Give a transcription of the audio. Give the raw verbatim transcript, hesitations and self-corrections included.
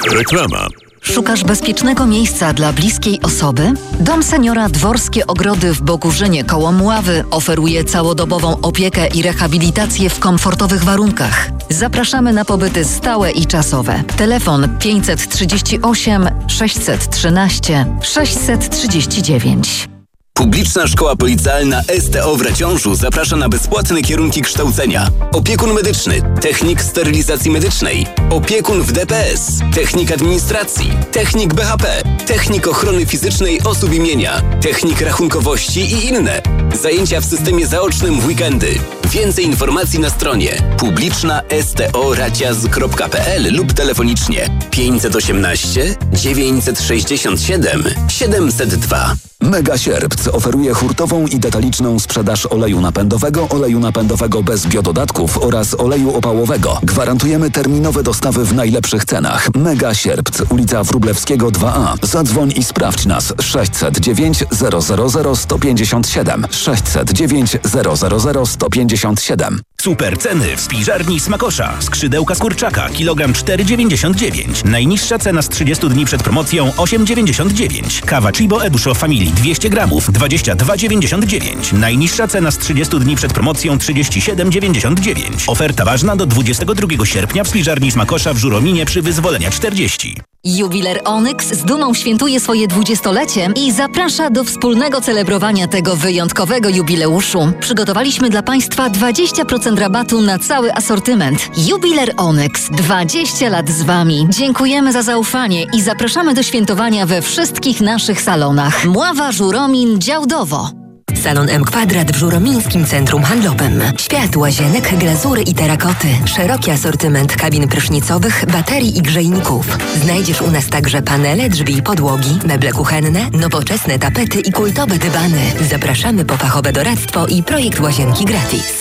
Reklama. Szukasz bezpiecznego miejsca dla bliskiej osoby? Dom Seniora Dworskie Ogrody w Bogórzynie koło Mławy oferuje całodobową opiekę i rehabilitację w komfortowych warunkach. Zapraszamy na pobyty stałe i czasowe. Telefon pięćset trzydzieści osiem sześćset trzynaście sześćset trzydzieści dziewięć. Publiczna Szkoła Policealna S T O w Raciążu zaprasza na bezpłatne kierunki kształcenia. Opiekun medyczny, technik sterylizacji medycznej, opiekun w D P S, technik administracji, technik B H P, technik ochrony fizycznej osób imienia, technik rachunkowości i inne. Zajęcia w systemie zaocznym w weekendy. Więcej informacji na stronie publiczna s t o raciaz kropka p l lub telefonicznie pięćset osiemnaście dziewięćset sześćdziesiąt siedem siedemset dwa. Mega Sierpc oferuje hurtową i detaliczną sprzedaż oleju napędowego, oleju napędowego bez biododatków oraz oleju opałowego. Gwarantujemy terminowe dostawy w najlepszych cenach. Mega Sierpc, ulica Wróblewskiego dwa A. Zadzwoń i sprawdź nas sześćset dziewięć zero zero zero sto pięćdziesiąt siedem sześćset dziewięć zero zero zero sto pięćdziesiąt siedem. Super ceny w spiżarni Smakosza. Skrzydełka z kurczaka, kilogram cztery dziewięćdziesiąt dziewięć. Najniższa cena z trzydziestu dni przed promocją osiem dziewięćdziesiąt dziewięć. Kawa Chibo Edusho Family dwieście gramów dwadzieścia dwa dziewięćdziesiąt dziewięć. Najniższa cena z trzydziestu dni przed promocją trzydzieści siedem dziewięćdziesiąt dziewięć. Oferta ważna do dwudziestego drugiego sierpnia w spiżarni Smakosza w Żurominie przy Wyzwolenia czterdzieści. Jubiler Onyx z dumą świętuje swoje dwudziestolecie i zaprasza do wspólnego celebrowania tego wyjątkowego jubileuszu. Przygotowaliśmy dla Państwa dwadzieścia procent rabatu na cały asortyment. Jubiler Onyx, dwadzieścia lat z Wami. Dziękujemy za zaufanie i zapraszamy do świętowania we wszystkich naszych salonach. Mława, Żuromin, Działdowo. Salon M Kwadrat w Żuromińskim Centrum Handlowym. Świat łazienek, glazury i terakoty. Szeroki asortyment kabin prysznicowych, baterii i grzejników. Znajdziesz u nas także panele, drzwi i podłogi, meble kuchenne, nowoczesne tapety i kultowe dywany. Zapraszamy po fachowe doradztwo i projekt łazienki gratis.